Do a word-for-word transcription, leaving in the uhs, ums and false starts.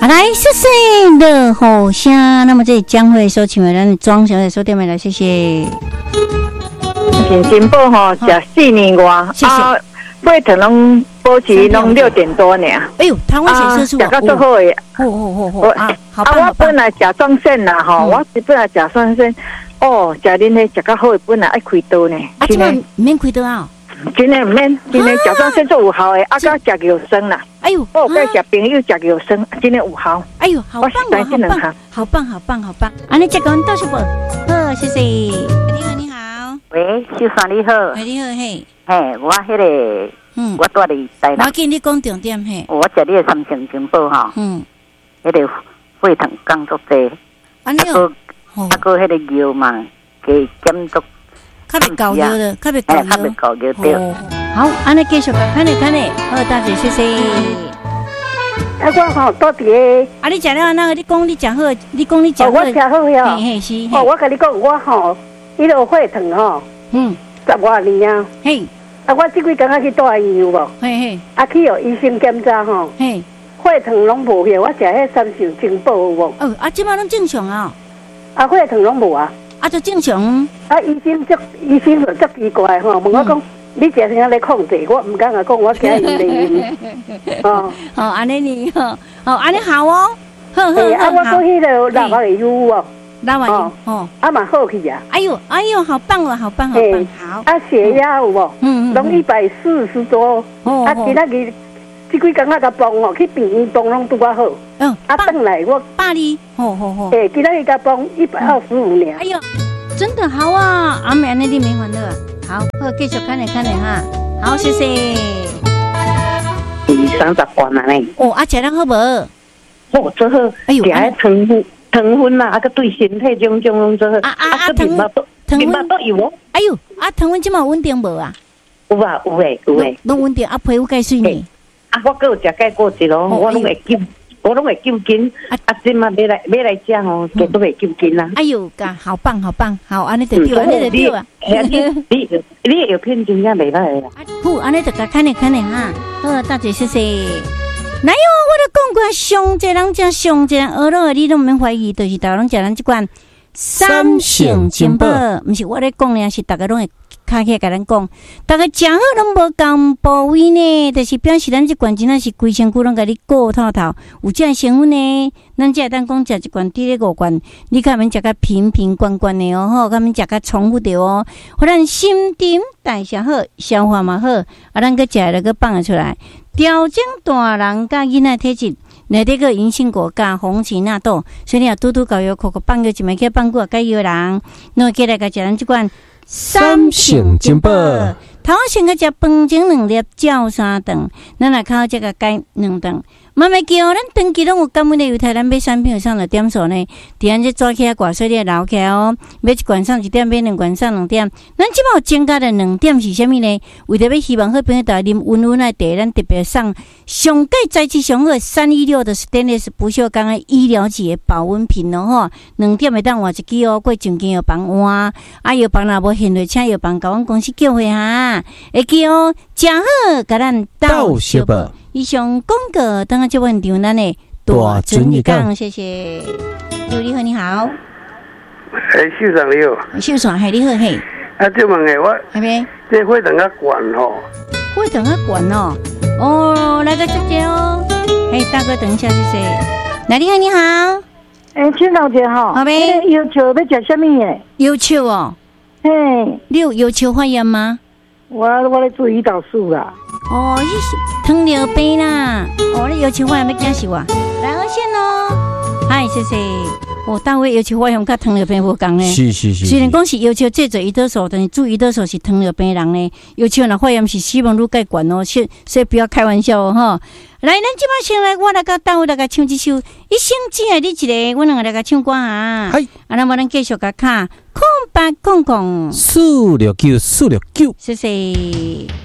来，谢谢的好声。那么这将会收请我们庄小姐收电话来，谢谢。 现金宝吼，食四年外， 谢谢。 啊，买糖拢保持拢六点多呢。 哎呦，台湾血色素食到最好诶。 哦哦哦哦啊，好棒啊，我本来甲状腺啦吼，我本来甲状腺，哦，食恁咧食到好，本来爱开刀呢。 啊，今晚免开刀啊？ 真诶唔免，真诶甲状腺做有效诶，啊，甲食药生啦。 哎呦， 我有甲朋友食药生，真诶有效。 哎呦，好棒哦，好棒，好棒，好棒，好棒！啊，你这个到是不？好，谢谢。你好，你好。 喂，秀山你好。 哎，你好嘿。 嘿，我迄个，嗯，我住伫台南。 我见你讲重点嘿。 我食你的三成金宝吼。嗯。迄个血糖降足济。 啊，你有。 啊，个迄个药嘛，给减足。 较别搞药的，较别搞药。 较别搞药对。 好，安尼继续看你看你，好，大姐谢谢。 啊，我吼到底个。 啊，你食了那个，你讲你食好，你讲你食好。 哦，我食好呀。 嘿嘿是。 哦，我甲你讲，我吼，迄个血糖吼，嗯，十外年啊。嘿。啊，我即几工仔去大医院无？嘿嘿。啊，去有医生检查吼。嘿。血糖拢无去，我食迄三成金宝有无？ 哦，啊，即摆拢正常啊。 啊，血糖拢无啊。 啊，就正常。 啊，医生足，医生就足奇怪吼，问我讲。你食啥咧控制？我唔敢啊讲，我惊伊嚟。哦， 哦，安尼你哦，哦，安尼好哦，好好好。 啊，我讲迄个老话会有哦， 老话有哦， 啊嘛好去啊。 哎呦，哎呦，好棒哦，好棒，好棒，好。 啊，血压有无？嗯嗯，拢一百四十多。哦。啊，今仔日即几工仔甲帮哦，去病院帮拢拄啊好。嗯。啊，转来我巴黎。好好好。 诶，今仔日甲帮一百二十五年。 哎呦，真的好啊！阿妹，安尼你没烦恼。好，好，继续看你看你哈。好，谢谢。 二三十罐啊呢。 哦，啊，食得好无？ 哦，做好。哎呦，食迄糖分糖分啦，啊个对身体种种拢做好。啊啊啊！糖糖分都有哦。 哎呦，啊糖分即马稳定无啊？ 有啊，有诶，有诶。 拢稳定，啊皮肤介水呢？ 啊，我搁有食钙果汁咯，我拢会救，我拢会救筋。啊，即马要来要来食吼，都都会救筋啦。 哎呦，噶好棒好棒，好，安尼就对，安尼就对啊。 你你你药片真正袂歹啦。 好，安尼就甲看你看你哈。好，大姐谢谢。哪有我都讲过，上济人食上济人学了，你都唔免怀疑，就是大家拢食咱即款三成金宝，毋是我咧讲咧，是大家拢会卡起甲咱讲，大家食好拢无共部位呢，就是表示咱即罐真正是规身躯拢甲你顾透透，有这成分呢，咱才会当讲食一罐滴咧五罐，你看免食甲瓶瓶罐罐的哦，吼，甲免食甲重复着哦，互咱新陈代谢好，消化嘛好，啊，咱个食了个放出来。调整大人甲囡仔体质，内底个银杏果加红荠纳豆，所以你若拄拄搞药，口口放药一枚去放过解药人，侬起来甲食咱即款三成金宝。 头先甲食饭前两粒，照三顿，咱若靠这个解两顿。慢慢叫，咱长期拢有感恩的犹太咱买产品有上了点数呢，伫咱这抓起来挂水你留起来哦，买一罐上一点，买两罐上两点。咱即摆有增加的两点是啥物呢？为着要希望好朋友大家啉温温的茶，咱特别送上盖材质上好三一六的 stainless 不锈钢的医疗级的保温瓶哦吼，两点会当换一支哦，过证件药房换，啊药房若无现落，请药房甲阮公司叫回哈，会记哦，食好甲咱斗小宝。以上广告，等下就问场咱的大尊一讲，谢谢。刘你好，你好。 哎，秀长你好。 秀长，嘿，你好嘿。 啊，这问的我， 系咪？ 这血糖较悬吼。 血糖较悬哦。哦，来个姐姐哦。嘿，大哥，等一下，谢谢。来，你好，你好。 哎，青老姐好。 好呗。 要求要食什么耶？ 要求哦。 嘿， 你有要求发炎吗？ 我我咧做胰岛素啦。 哦，你是糖尿病啦！哦，你要求发炎要惊死我，来二线咯。嗨，谢谢。哦，单位要求发炎甲糖尿病无共呢。 是是是。 虽然讲是要求制作胰岛素，但是做胰岛素是糖尿病人呢。要求若发炎是死亡率介悬哦，所所以不要开玩笑哦哈。来，咱即摆先来，我来甲单位来甲唱一首《一生只爱你一个》，我两个来甲唱歌哈。 嗨， 啊，那么咱继续甲卡空白空空四六九四六九， 谢谢。